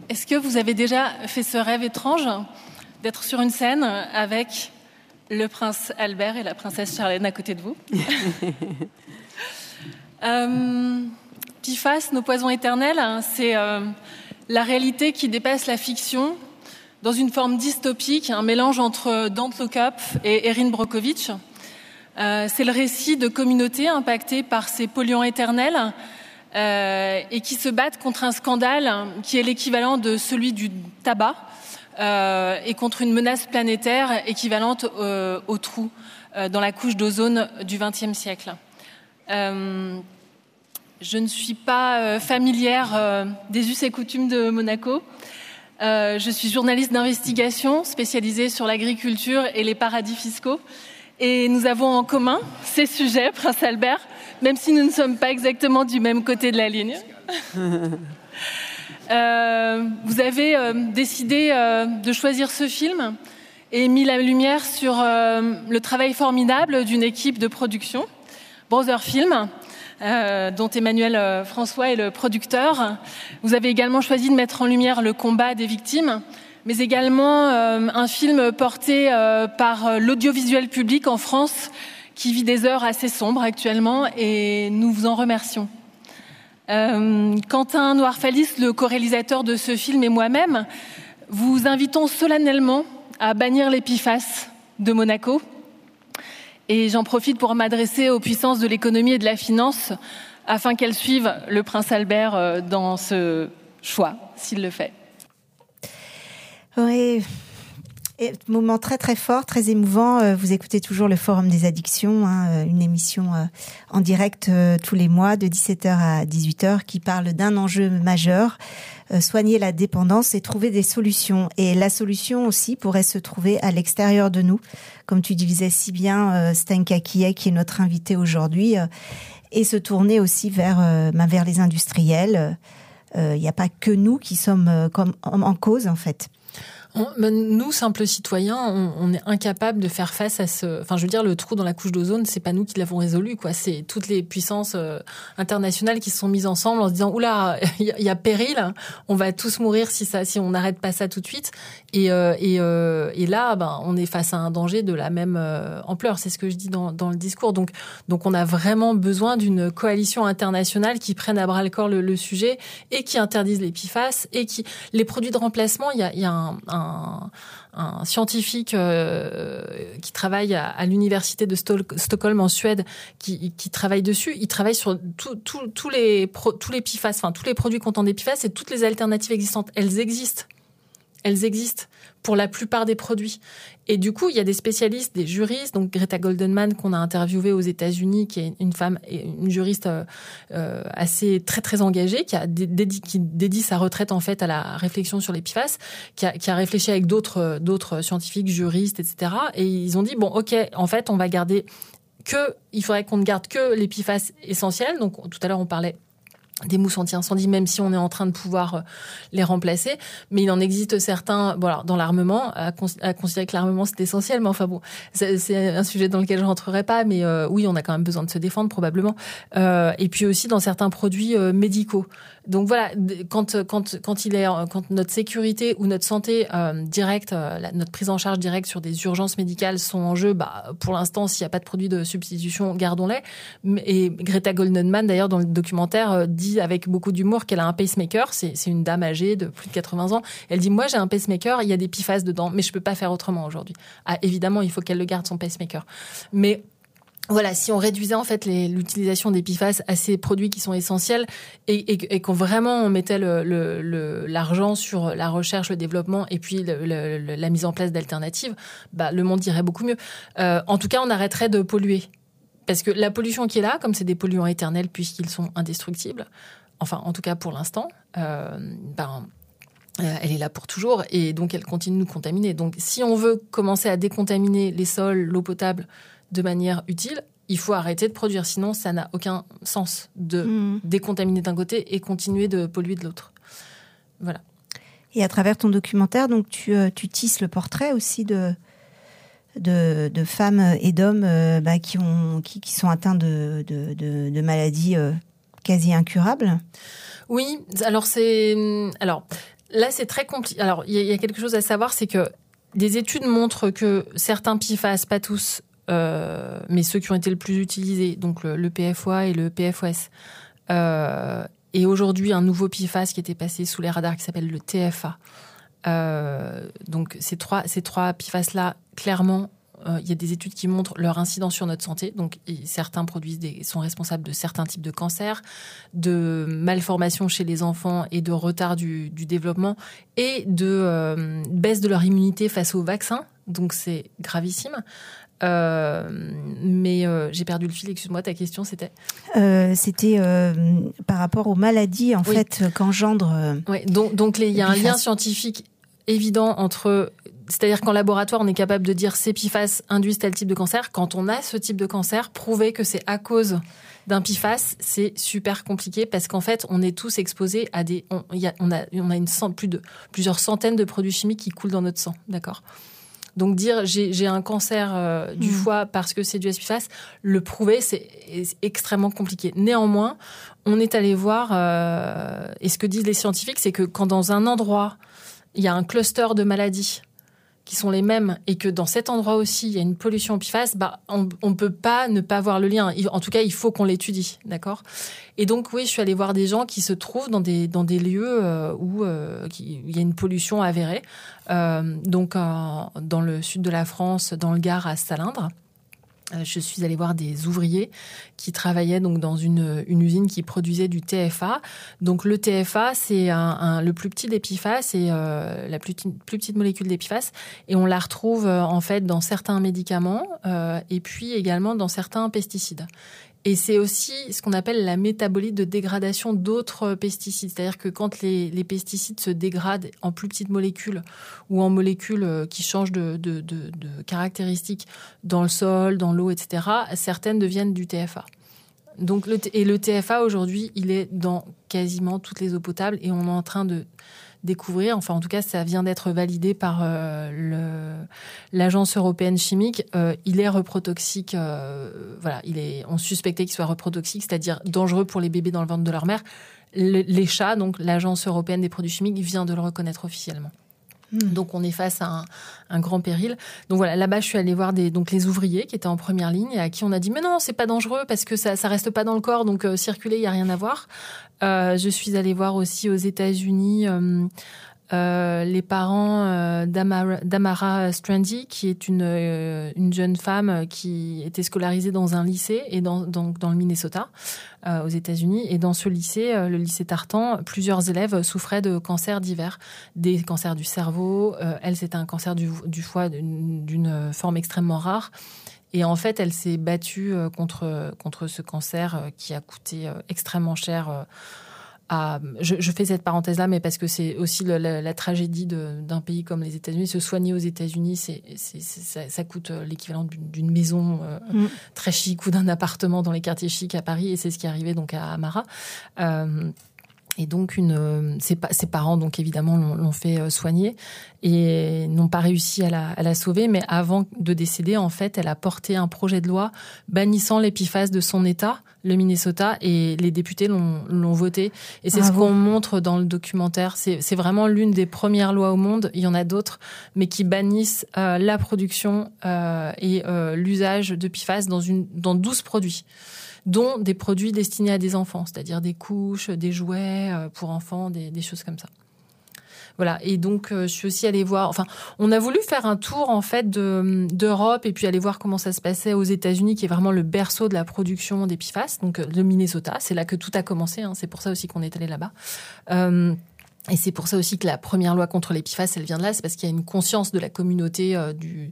Est-ce que vous avez déjà fait ce rêve étrange d'être sur une scène avec le prince Albert et la princesse Charlène à côté de vous? PFAS, nos poisons éternels, c'est la réalité qui dépasse la fiction dans une forme dystopique, un mélange entre Don't Look Up et Erin Brockovich. C'est le récit de communautés impactées par ces polluants éternels et qui se battent contre un scandale qui est l'équivalent de celui du tabac et contre une menace planétaire équivalente au trou dans la couche d'ozone du XXe siècle. Je ne suis pas familière des us et coutumes de Monaco. Je suis journaliste d'investigation spécialisée sur l'agriculture et les paradis fiscaux. Et nous avons en commun ces sujets, Prince Albert, même si nous ne sommes pas exactement du même côté de la ligne. Vous avez décidé de choisir ce film et mis la lumière sur le travail formidable d'une équipe de production, Brother Film, dont Emmanuel François est le producteur. Vous avez également choisi de mettre en lumière le combat des victimes, mais également un film porté par l'audiovisuel public en France, qui vit des heures assez sombres actuellement, et nous vous en remercions. Quentin Noirfalis, le co-réalisateur de ce film, et moi-même, vous invitons solennellement à bannir les PFAS de Monaco. Et j'en profite pour m'adresser aux puissances de l'économie et de la finance afin qu'elles suivent le prince Albert dans ce choix, s'il le fait. Oui, moment très très fort, très émouvant. Vous écoutez toujours le Forum des addictions, une émission en direct tous les mois de 17h à 18h qui parle d'un enjeu majeur, soigner la dépendance et trouver des solutions. Et la solution aussi pourrait se trouver à l'extérieur de nous, comme tu disais si bien, Stenka Kiek, qui est notre invité aujourd'hui, et se tourner aussi vers les industriels. Il n'y a pas que nous qui sommes comme en cause en fait. Nous, simples citoyens, on est incapables de faire face à ce... Enfin, je veux dire, le trou dans la couche d'ozone, c'est pas nous qui l'avons résolu, quoi. C'est toutes les puissances internationales qui se sont mises ensemble en se disant « Oula, il y a péril, on va tous mourir si on n'arrête pas ça tout de suite. » Et là, on est face à un danger de la même ampleur. C'est ce que je dis dans le discours. Donc, on a vraiment besoin d'une coalition internationale qui prenne à bras le corps le sujet et qui interdise les PFAS et les produits de remplacement. Il y a un scientifique qui travaille à l'université de Stockholm en Suède qui travaille dessus. Il travaille sur tous les PFAS, enfin tous les produits contenant des PFAS et toutes les alternatives existantes. Elles existent pour la plupart des produits. Et du coup, il y a des spécialistes, des juristes, donc Greta Goldenman qu'on a interviewée aux États-Unis, qui est une femme, une juriste assez très très engagée, qui dédie sa retraite en fait à la réflexion sur les PFAS, qui a réfléchi avec d'autres scientifiques, juristes, etc. Et ils ont dit bon, ok, en fait, on va garder il faudrait qu'on ne garde que les PFAS essentiels. Donc tout à l'heure on parlait des mousses anti-incendie, même si on est en train de pouvoir les remplacer. Mais il en existe certains, dans l'armement, à considérer que l'armement c'est essentiel, mais enfin bon, c'est un sujet dans lequel je rentrerai pas, mais oui, on a quand même besoin de se défendre, probablement. Et puis aussi dans certains produits médicaux. Donc voilà, quand notre sécurité ou notre santé directe, notre prise en charge directe sur des urgences médicales sont en jeu, pour l'instant, s'il n'y a pas de produits de substitution, gardons-les. Et Greta Goldenman, d'ailleurs, dans le documentaire, dit avec beaucoup d'humour qu'elle a un pacemaker. C'est une dame âgée de plus de 80 ans. Elle dit, moi, j'ai un pacemaker, il y a des PFAS dedans, mais je peux pas faire autrement aujourd'hui. Ah, évidemment, il faut qu'elle le garde, son pacemaker. Mais voilà, si on réduisait en fait l'utilisation des PFAS à ces produits qui sont essentiels et qu'on vraiment on mettait l'argent sur la recherche, le développement et puis la mise en place d'alternatives, le monde irait beaucoup mieux. En tout cas, on arrêterait de polluer. Parce que la pollution qui est là, comme c'est des polluants éternels puisqu'ils sont indestructibles, enfin en tout cas pour l'instant, elle est là pour toujours et donc elle continue de nous contaminer. Donc si on veut commencer à décontaminer les sols, l'eau potable de manière utile, il faut arrêter de produire. Sinon, ça n'a aucun sens de décontaminer d'un côté et continuer de polluer de l'autre. Voilà. Et à travers ton documentaire, donc tu tisses le portrait aussi de femmes et d'hommes qui sont atteints de maladies quasi incurables. Oui, alors Là, c'est très compliqué. Alors, il y a quelque chose à savoir, c'est que des études montrent que certains PFAS, pas tous, mais ceux qui ont été le plus utilisés, donc le PFOA et le PFOS, et aujourd'hui un nouveau PFAS qui était passé sous les radars qui s'appelle le TFA. Donc ces trois PFAS-là, clairement, il y a des études qui montrent leur incidence sur notre santé. Donc certains sont responsables de certains types de cancers, de malformations chez les enfants et de retard du développement et de baisse de leur immunité face aux vaccins. Donc c'est gravissime. Mais j'ai perdu le fil, excuse-moi, ta question c'était par rapport aux maladies en fait qu'engendre. Oui, donc il y a un lien scientifique évident entre, c'est-à-dire qu'en laboratoire on est capable de dire ces PFAS induisent tel type de cancer. Quand on a ce type de cancer, prouver que c'est à cause d'un PFAS, c'est super compliqué parce qu'en fait on est tous exposés à on a plusieurs centaines de produits chimiques qui coulent dans notre sang, d'accord. Donc dire j'ai un cancer du foie parce que c'est du PFAS, le prouver c'est extrêmement compliqué. Néanmoins, on est allé voir et ce que disent les scientifiques, c'est que quand dans un endroit il y a un cluster de maladies qui sont les mêmes et que dans cet endroit aussi il y a une pollution au PFAS, on peut pas ne pas voir le lien. En tout cas, il faut qu'on l'étudie, d'accord. Et donc oui, je suis allée voir des gens qui se trouvent dans des lieux où il y a une pollution avérée. Donc dans le sud de la France, dans le Gard, à Salindre. Je suis allée voir des ouvriers qui travaillaient donc dans une usine qui produisait du TFA. Donc le TFA, c'est le plus petit des PFAS, c'est la plus petite molécule des PFAS, et on la retrouve en fait dans certains médicaments et puis également dans certains pesticides. Et c'est aussi ce qu'on appelle la métabolite de dégradation d'autres pesticides. C'est-à-dire que quand les pesticides se dégradent en plus petites molécules ou en molécules qui changent de caractéristiques dans le sol, dans l'eau, etc., certaines deviennent du TFA. Donc, le TFA, aujourd'hui, il est dans quasiment toutes les eaux potables et on est en train de découvrir, enfin en tout cas ça vient d'être validé par l'agence européenne chimique, il est reprotoxique, on suspectait qu'il soit reprotoxique, c'est-à-dire dangereux pour les bébés dans le ventre de leur mère. Les chats, donc l'agence européenne des produits chimiques vient de le reconnaître officiellement. Donc on est face à un grand péril. Donc voilà, là-bas je suis allée voir donc les ouvriers qui étaient en première ligne et à qui on a dit mais non, c'est pas dangereux parce que ça reste pas dans le corps, donc circuler, il y a rien à voir. Je suis allée voir aussi aux États-Unis les parents d'Amara Strandy, qui est une jeune femme qui était scolarisée dans un lycée et dans le Minnesota, aux États-Unis. Et dans ce lycée, le lycée Tartan, plusieurs élèves souffraient de cancers divers, des cancers du cerveau. Elle, c'était un cancer du foie d'une forme extrêmement rare. Et en fait, elle s'est battue contre ce cancer qui a coûté extrêmement cher. Je fais cette parenthèse-là, mais parce que c'est aussi la tragédie d'un pays comme les États-Unis. Se soigner aux États-Unis, ça coûte l'équivalent d'une maison très chic ou d'un appartement dans les quartiers chics à Paris. Et c'est ce qui est arrivé donc à Amara. Et donc ses parents donc évidemment l'ont fait soigner et n'ont pas réussi à la sauver, mais avant de décéder en fait elle a porté un projet de loi bannissant les PFAS de son État, le Minnesota, et les députés l'ont voté. Et c'est ce qu'on montre dans le documentaire. C'est vraiment l'une des premières lois au monde. Il y en a d'autres, mais qui bannissent la production et l'usage de PFAS dans 12 produits. Dont des produits destinés à des enfants, c'est-à-dire des couches, des jouets pour enfants, des choses comme ça. Voilà. Et donc, je suis aussi allée voir. Enfin, on a voulu faire un tour en fait d'Europe et puis aller voir comment ça se passait aux États-Unis, qui est vraiment le berceau de la production des PFAS. Donc, le Minnesota, c'est là que tout a commencé. Hein. C'est pour ça aussi qu'on est allé là-bas. Et c'est pour ça aussi que la première loi contre les PFAS, elle vient de là. C'est parce qu'il y a une conscience de la communauté du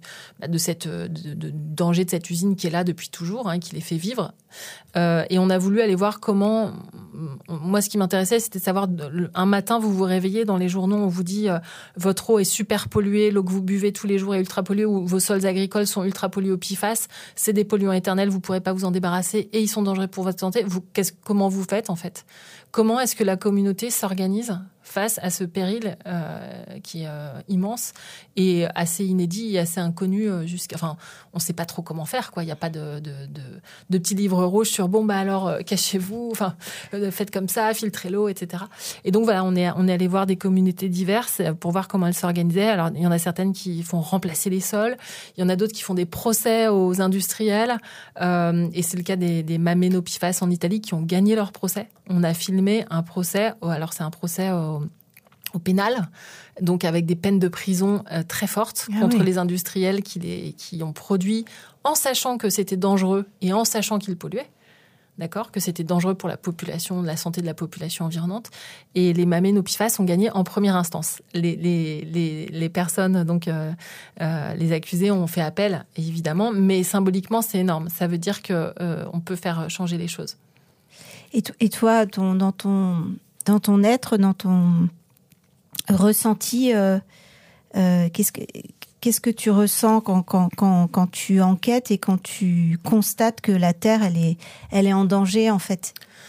danger de cette usine qui est là depuis toujours, hein, qui les fait vivre. Et on a voulu aller voir comment. Moi, ce qui m'intéressait, c'était de savoir. Un matin, vous vous réveillez dans les journaux, on vous dit votre eau est super polluée, l'eau que vous buvez tous les jours est ultra polluée, ou vos sols agricoles sont ultra pollués au PFAS. C'est des polluants éternels, vous pourrez pas vous en débarrasser et ils sont dangereux pour votre santé. Comment vous faites en fait? comment est-ce que la communauté s'organise face à ce péril qui est immense et assez inédit et assez inconnu on ne sait pas trop comment faire, quoi. Il n'y a pas de petits livres rouges sur alors cachez-vous, faites comme ça, filtrez l'eau, etc. Et donc voilà, on est allé voir des communautés diverses pour voir comment elles s'organisaient. Alors il y en a certaines qui font remplacer les sols, il y en a d'autres qui font des procès aux industriels, et c'est le cas des Mameno-Pifas en Italie qui ont gagné leur procès. On a filmé un procès, alors c'est un procès au pénal, donc avec des peines de prison très fortes contre les industriels qui ont produit en sachant que c'était dangereux et en sachant qu'ils polluaient. D'accord, que c'était dangereux pour la population, la santé de la population environnante. Et les Mameno-Pifas ont gagné en première instance. Les personnes, donc les accusés, ont fait appel, évidemment, mais symboliquement, c'est énorme. Ça veut dire que on peut faire changer les choses. Et toi, dans ton être, dans ton ressenti, qu'est-ce que tu ressens quand tu enquêtes et quand tu constates que la Terre, elle est en danger, en fait?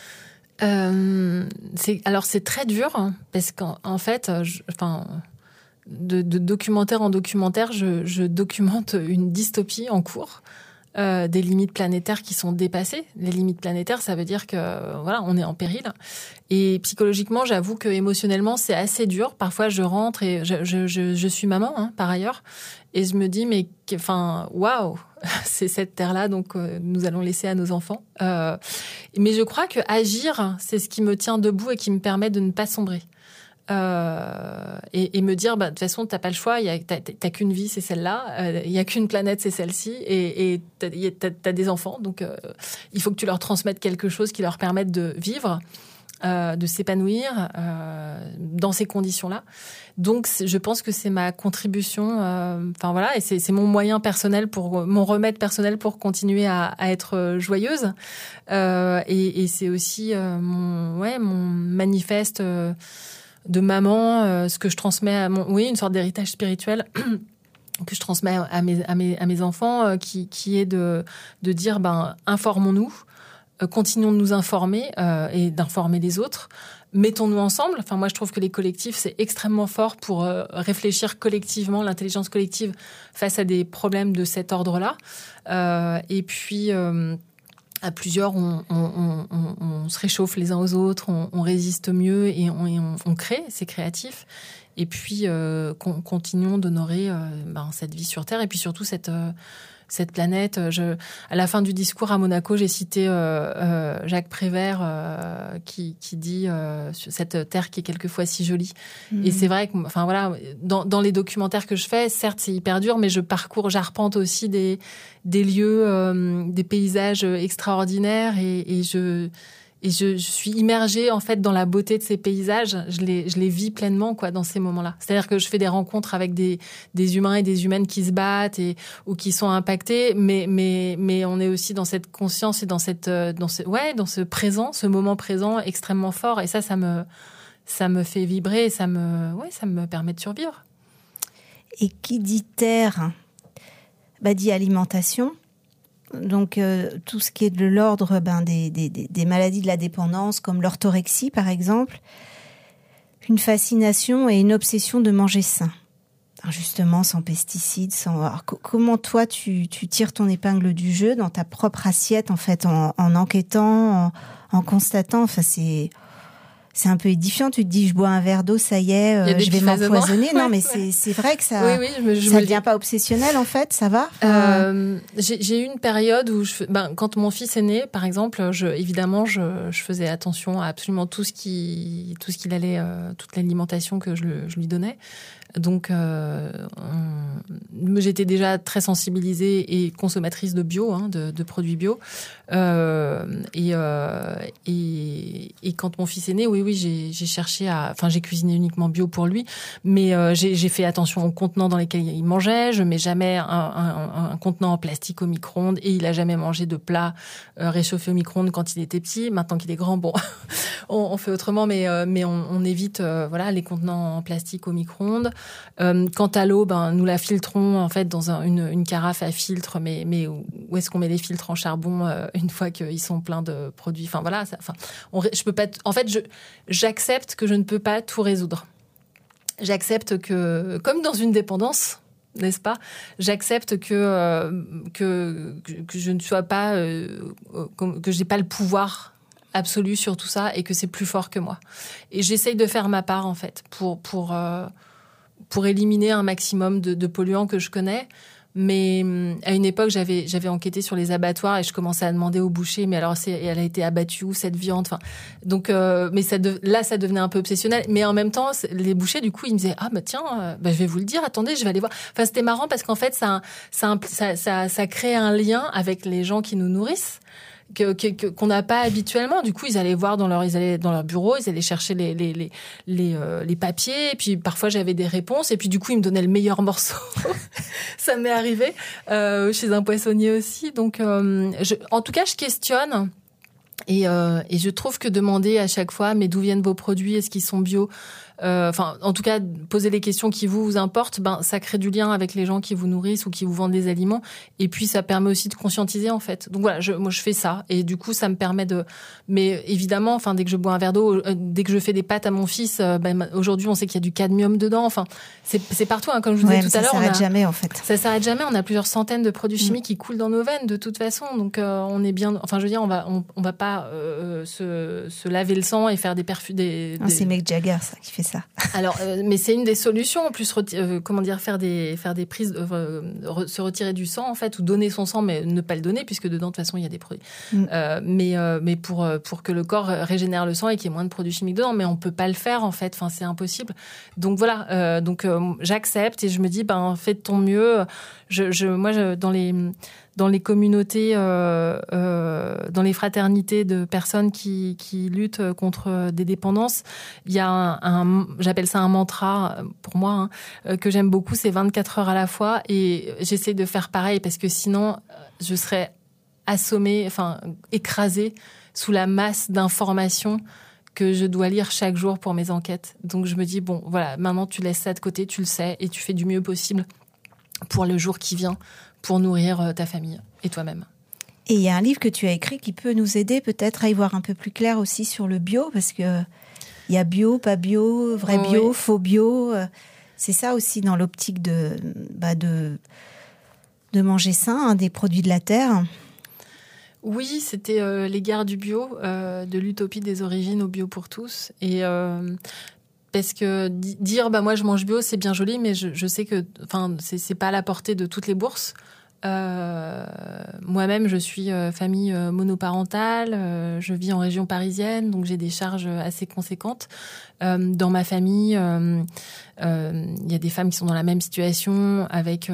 C'est très dur, parce qu'en fait, de documentaire en documentaire, je documente une dystopie en cours. Des limites planétaires qui sont dépassées. Les limites planétaires, ça veut dire que on est en péril. Et psychologiquement, j'avoue que émotionnellement, c'est assez dur. Parfois, je rentre et je suis maman, par ailleurs, et je me dis waouh, c'est cette terre-là, donc nous allons laisser à nos enfants. Mais je crois que agir, c'est ce qui me tient debout et qui me permet de ne pas sombrer. Et me dire, de toute façon, t'as pas le choix, t'as qu'une vie, c'est celle-là, il y a qu'une planète, c'est celle-ci, et t'as des enfants, donc il faut que tu leur transmettes quelque chose qui leur permette de vivre, de s'épanouir dans ces conditions-là. Donc, je pense que c'est ma contribution, et c'est mon moyen personnel mon remède personnel pour continuer à être joyeuse, et c'est aussi mon manifeste de maman, ce que je transmets une sorte d'héritage spirituel que je transmets à mes enfants, qui est de dire, informons-nous, continuons de nous informer et d'informer les autres. Mettons-nous ensemble. Moi, je trouve que les collectifs, c'est extrêmement fort pour réfléchir collectivement, l'intelligence collective face à des problèmes de cet ordre-là. Et puis à plusieurs, on se réchauffe les uns aux autres, on résiste mieux et on crée, c'est créatif. Et puis, continuons d'honorer cette vie sur Terre et puis surtout cette planète. À la fin du discours à Monaco, j'ai cité Jacques Prévert qui dit cette terre qui est quelquefois si jolie. Et c'est vrai que, dans les documentaires que je fais, certes c'est hyper dur, mais j'arpente aussi des lieux, des paysages extraordinaires et je suis immergée en fait dans la beauté de ces paysages. Je les vis pleinement dans ces moments-là. C'est-à-dire que je fais des rencontres avec des humains et des humaines qui se battent ou qui sont impactés, mais on est aussi dans cette conscience et dans ce présent, ce moment présent extrêmement fort. Et ça me fait vibrer et ça me permet de survivre. Et qui dit terre, dit alimentation. Donc, tout ce qui est de l'ordre des maladies de la dépendance, comme l'orthorexie, par exemple, une fascination et une obsession de manger sain. Alors justement, sans pesticides, Alors, comment toi, tu tires ton épingle du jeu dans ta propre assiette, en fait, en enquêtant, en constatant. C'est un peu édifiant. Tu te dis, je bois un verre d'eau, ça y est, je vais m'empoisonner. Non, mais c'est vrai que ça ça devient pas obsessionnel, en fait, ça va. J'ai eu une période où quand mon fils est né, par exemple, évidemment, je faisais attention à absolument tout ce qu'il allait, toute l'alimentation que je lui donnais. Donc, j'étais déjà très sensibilisée et consommatrice de bio, de produits bio. Et quand mon fils est né, oui, j'ai cherché j'ai cuisiné uniquement bio pour lui, mais j'ai fait attention aux contenants dans lesquels il mangeait. Je mets jamais un contenant en plastique au micro-ondes, et il a jamais mangé de plat réchauffé au micro-ondes quand il était petit. Maintenant qu'il est grand, bon, on fait autrement, mais on évite les contenants en plastique au micro-ondes. Quant à l'eau, nous la filtrons en fait dans une carafe à filtre, mais où est-ce qu'on met les filtres en charbon une fois qu'ils sont pleins de produits. Je peux pas. En fait, j'accepte que je ne peux pas tout résoudre. J'accepte que, comme dans une dépendance, n'est-ce pas, j'accepte que je ne sois pas, que j'ai pas le pouvoir absolu sur tout ça et que c'est plus fort que moi. Et j'essaye de faire ma part en fait pour éliminer un maximum de polluants que je connais. Mais à une époque, j'avais enquêté sur les abattoirs et je commençais à demander aux bouchers, mais alors elle a été abattue où cette viande? Donc mais ça devenait un peu obsessionnel. Mais en même temps, les bouchers du coup ils me disaient je vais vous le dire, attendez, je vais aller voir. C'était marrant parce qu'en fait ça crée un lien avec les gens qui nous nourrissent qu'on n'a pas habituellement. Du coup, ils allaient dans leur bureau, ils allaient chercher les papiers, et puis parfois j'avais des réponses, et puis du coup ils me donnaient le meilleur morceau. Ça m'est arrivé chez un poissonnier aussi. Donc, en tout cas, je questionne. Et je trouve que demander à chaque fois, mais d'où viennent vos produits, est-ce qu'ils sont bio, en tout cas, poser les questions qui vous importent, ça crée du lien avec les gens qui vous nourrissent ou qui vous vendent des aliments. Et puis, ça permet aussi de conscientiser, en fait. Donc voilà, moi, je fais ça. Et du coup, ça me permet mais évidemment, dès que je bois un verre d'eau, dès que je fais des pâtes à mon fils, aujourd'hui, on sait qu'il y a du cadmium dedans. C'est partout, hein, comme je vous disais tout à l'heure. Ça s'arrête jamais, en fait. Ça s'arrête jamais. On a plusieurs centaines de produits chimiques qui coulent dans nos veines, de toute façon. Donc, on est bien, on va pas se laver le sang et faire des perfums. C'est Mick Jagger, ça, qui fait ça. Alors, mais c'est une des solutions. En plus, faire des prises, se retirer du sang, en fait, ou donner son sang, mais ne pas le donner, puisque dedans, de toute façon, il y a des produits. Mais pour que le corps régénère le sang et qu'il y ait moins de produits chimiques dedans, mais on peut pas le faire, en fait. C'est impossible. Donc voilà. J'accepte et je me dis, fais de ton mieux. Moi, dans les communautés, dans les fraternités de personnes qui luttent contre des dépendances, il y a j'appelle ça un mantra pour moi, que j'aime beaucoup, c'est 24 heures à la fois, et j'essaie de faire pareil parce que sinon je serais assommée, écrasée sous la masse d'informations que je dois lire chaque jour pour mes enquêtes. Donc je me dis, bon, voilà, maintenant tu laisses ça de côté, tu le sais, et tu fais du mieux possible pour le jour qui vient, pour nourrir ta famille et toi-même. Et il y a un livre que tu as écrit qui peut nous aider peut-être à y voir un peu plus clair aussi sur le bio, parce que il y a bio, pas bio, vrai bio, faux bio. C'est ça aussi dans l'optique de manger sain, des produits de la terre. Oui, c'était les guerres du bio, de l'utopie des origines au bio pour tous. Et parce que dire moi je mange bio, c'est bien joli, mais je sais que c'est pas à la portée de toutes les bourses. Moi-même, je suis famille monoparentale, je vis en région parisienne, donc j'ai des charges assez conséquentes. Dans ma famille, il y a des femmes qui sont dans la même situation, avec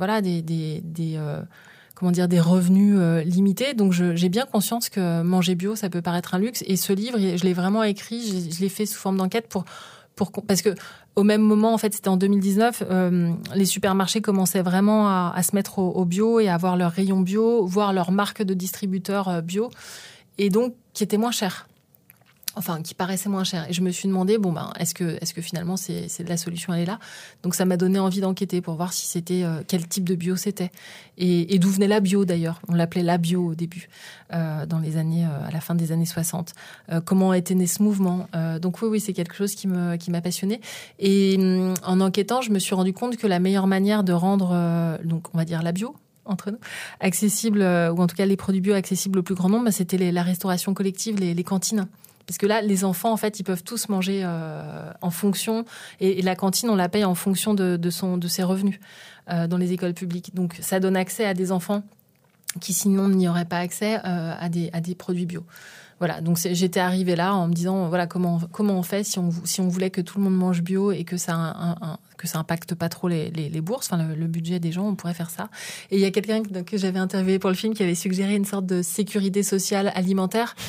des revenus limités. Donc j'ai bien conscience que manger bio, ça peut paraître un luxe. Et ce livre, je l'ai vraiment écrit, je l'ai fait sous forme d'enquête parce que au même moment, en fait, c'était en 2019, les supermarchés commençaient vraiment à se mettre au bio et à avoir leur rayon bio, voire leur marque de distributeur bio, et donc qui était moins cher. Qui paraissait moins cher. Et je me suis demandé, est-ce que finalement la solution, elle est là? Donc ça m'a donné envie d'enquêter pour voir si c'était quel type de bio c'était et d'où venait la bio d'ailleurs. On l'appelait la bio au début, dans les années à la fin des années 60. Comment a été né ce mouvement? Donc oui, c'est quelque chose qui m'a passionnée. Et en enquêtant, je me suis rendu compte que la meilleure manière de rendre donc on va dire la bio entre nous accessible, ou en tout cas les produits bio accessibles au plus grand nombre, c'était la restauration collective, les cantines. Parce que là, les enfants, en fait, ils peuvent tous manger en fonction, et la cantine, on la paye en fonction de ses revenus dans les écoles publiques. Donc, ça donne accès à des enfants qui, sinon, n'y auraient pas accès à des produits bio. Voilà, donc j'étais arrivée là en me disant, voilà, comment on fait si on voulait que tout le monde mange bio et que ça impacte pas trop les bourses, le budget des gens, on pourrait faire ça. Et il y a quelqu'un que j'avais interviewé pour le film qui avait suggéré une sorte de sécurité sociale alimentaire.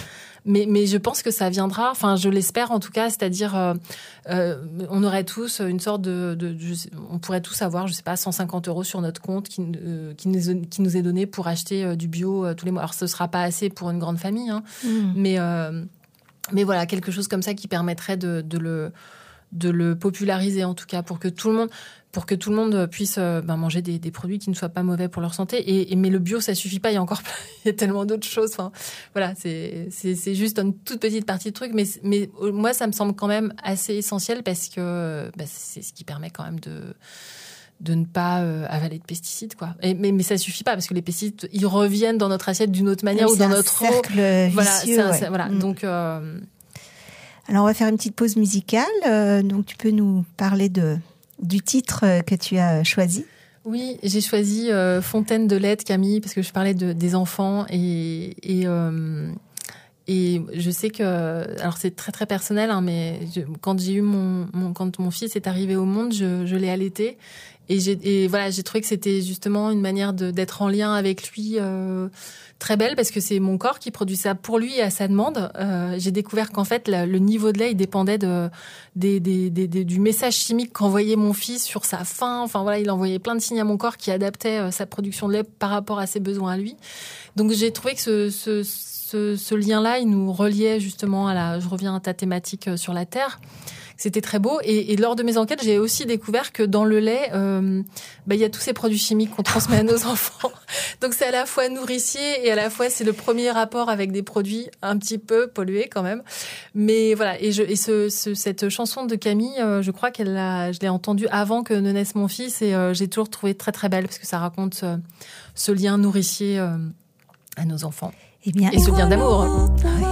Mais je pense que ça viendra. Enfin, je l'espère en tout cas. C'est-à-dire, on aurait tous une sorte on pourrait tous avoir, je sais pas, 150 € sur notre compte qui nous est donné pour acheter du bio tous les mois. Alors, ce sera pas assez pour une grande famille, hein, mais voilà, quelque chose comme ça qui permettrait de le populariser en tout cas pour que tout le monde puisse manger des produits qui ne soient pas mauvais pour leur santé. Mais le bio, ça suffit pas. Il y a tellement d'autres choses. Enfin, voilà, c'est juste une toute petite partie de truc. Mais moi, ça me semble quand même assez essentiel parce que c'est ce qui permet quand même de ne pas avaler de pesticides, quoi. Mais ça suffit pas parce que les pesticides, ils reviennent dans notre assiette d'une autre manière ou dans notre eau. Cercle vicieux, voilà. Donc, alors on va faire une petite pause musicale. Donc tu peux nous parler du titre que tu as choisi. Oui, j'ai choisi Fontaine de lait de Camille parce que je parlais des enfants et je sais que, alors c'est très très personnel, hein, mais quand mon fils est arrivé au monde, je l'ai allaité et voilà, j'ai trouvé que c'était justement une manière d'être en lien avec lui très belle parce que c'est mon corps qui produit ça pour lui et à sa demande. J'ai découvert qu'en fait le niveau de lait il dépendait du message chimique qu'envoyait mon fils sur sa faim. Enfin voilà, il envoyait plein de signes à mon corps qui adaptaient sa production de lait par rapport à ses besoins à lui. Donc j'ai trouvé que ce lien-là, il nous reliait justement je reviens à ta thématique sur la terre. C'était très beau. Et lors de mes enquêtes, j'ai aussi découvert que dans le lait, il y a tous ces produits chimiques qu'on transmet à nos enfants. Donc c'est à la fois nourricier et à la fois c'est le premier rapport avec des produits un petit peu pollués quand même. Mais voilà. Cette chanson de Camille, je crois je l'ai entendue avant que ne naisse mon fils et j'ai toujours trouvé très très belle parce que ça raconte ce lien nourricier à nos enfants. Eh bien, et ce lien d'amour. Oui.